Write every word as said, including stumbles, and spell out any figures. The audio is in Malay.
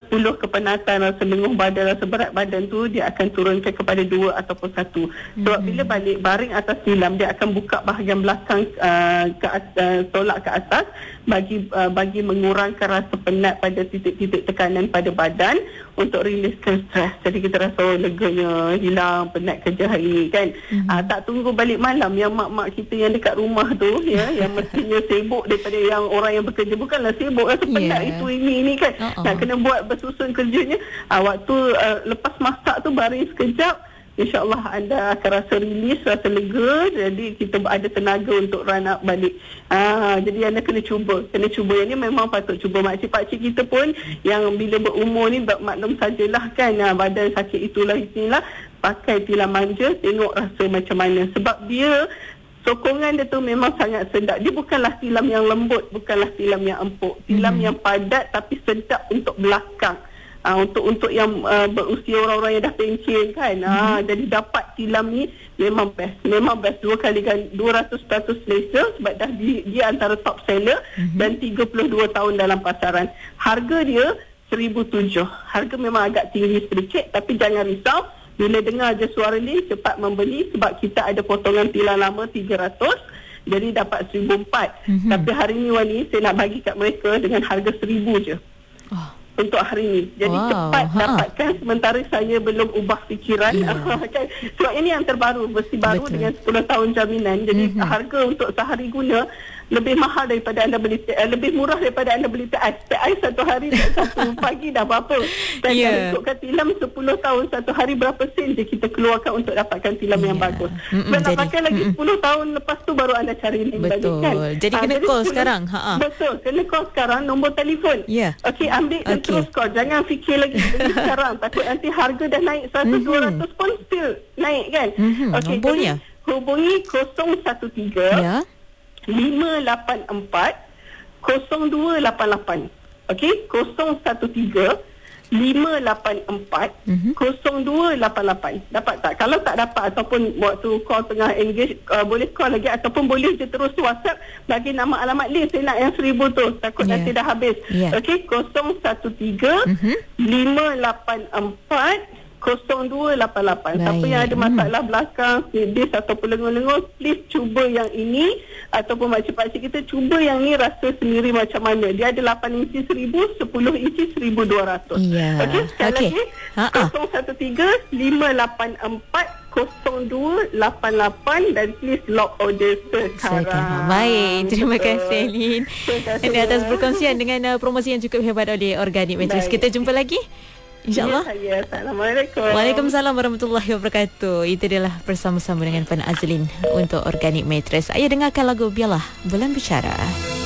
sepuluh kepenatan rasa lenguh badan, rasa berat badan tu dia akan turunkan kepada dua ataupun satu. Sebab hmm. bila balik baring atas tilam, dia akan buka bahagian belakang uh, ke uh, tolak ke atas bagi uh, bagi mengurangkan rasa penat pada titik-titik tekanan pada badan untuk riliskan stres. Jadi kita rasa oh, leganya, hilang penat kerja hari ni kan. Hmm. Uh, tak tunggu balik malam yang mak-mak kita yang dekat rumah tu ya, yang mestinya sibuk daripada yang orang yang bekerja, bukanlah sibuk, rasa penat yeah. itu ini ini kan. Uh-uh. Nak kena buat bersusun kerjanya. Uh, waktu uh, lepas masak tu baring sekejap, InsyaAllah anda akan rasa rilis, rasa lega. Jadi kita ada tenaga untuk run up balik. Ah, jadi anda kena cuba. Kena cuba. Yang ni memang patut cuba. Makcik-pakcik kita pun yang bila berumur ni, maklum sajalah kan, ah, badan sakit itulah itulah, pakai tilam manja, tengok rasa macam mana. Sebab dia, sokongan dia tu memang sangat sedap. Dia bukanlah tilam yang lembut, bukanlah tilam yang empuk. Tilam hmm. yang padat tapi sedap untuk belakang. Uh, untuk untuk yang uh, berusia orang-orang yang dah pencen kan. Mm-hmm. Uh, jadi dapat tilam ni memang best. Memang best. Dua kali kan dua ratus peratus selesa sebab dah di, dia antara top seller mm-hmm. dan tiga puluh dua tahun dalam pasaran. Harga dia seribu tujuh. Harga memang agak tinggi sedikit tapi jangan risau. Bila dengar je suara ni, cepat membeli sebab kita ada potongan tilam lama tiga ratus. Jadi dapat seribu empat. Mm-hmm. Tapi hari ni Wani, saya nak bagi kat mereka dengan harga seribu je. Oh. Untuk hari ini. Jadi wow. cepat ha. dapatkan sementara saya belum ubah fikiran. Yeah. kan? Sebab ini yang terbaru, versi baru Betul. dengan sepuluh tahun jaminan. Jadi mm-hmm. harga untuk sehari guna lebih mahal daripada anda beli teh, lebih murah daripada anda beli teh ais. Teh ais satu hari satu pagi dah berapa. Dan yeah. kalau ikutkan tilam sepuluh tahun satu hari berapa sen je kita keluarkan untuk dapatkan tilam yeah. yang bagus. Mm-mm, dan nak pakai lagi mm-mm. sepuluh tahun lepas tu baru anda cari link balik kan. Jadi ha, kena jadi call sepuluh, sekarang. Ha-ha. Betul. Kena call sekarang nombor telefon. Yeah. Okey, ambil dan okay. terus call. Jangan fikir lagi beli sekarang. Takut nanti harga dah naik seratus dua ratus mm-hmm. pun still naik kan. Mm-hmm. Okey, nombornya hubungi kosong satu tiga yeah. lima lapan empat kosong dua lapan lapan. Okey, kosong satu tiga lima lapan empat kosong dua lapan lapan. Dapat tak? Kalau tak dapat ataupun waktu call tengah engage, uh, boleh call lagi ataupun boleh je terus WhatsApp bagi nama alamat list. Saya nak yang seribu tu, takut yeah. nanti dah habis. Yeah. Okey, kosong satu tiga lima lapan empat kosong dua lapan lapan. Siapa yang ada masalah hmm. belakang, sedis ataupun lengur-lengur, please cuba yang ini. Ataupun makcik-pakcik kita cuba yang ni, rasa sendiri macam mana. Dia ada lapan inci seribu, sepuluh inci seribu dua ratus. Yeah. Okey, sekali okay. lagi kosong satu tiga lima lapan empat kosong dua lapan lapan dan please lock order sekarang. Baik, terima kasih Lin. Ini atas perkongsian dengan uh, promosi yang cukup hebat oleh Organic Mattress. Kita jumpa lagi InsyaAllah. Ya, Assalamualaikum. Waalaikumsalam warahmatullahi wabarakatuh. Itu adalah bersama-sama dengan Puan Azlin untuk Organic Mattress. Ayo dengarkan lagu Biarlah Bulan Bicara.